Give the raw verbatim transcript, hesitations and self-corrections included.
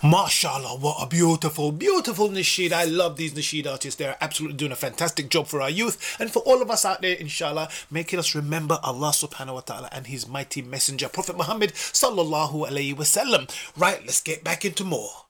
Mashallah, what a beautiful, beautiful nasheed. I love these nasheed artists. They're absolutely doing a fantastic job for our youth and for all of us out there, inshallah, making us remember Allah subhanahu wa ta'ala and his mighty messenger, Prophet Muhammad sallallahu alayhi wasallam. Right, let's get back into more.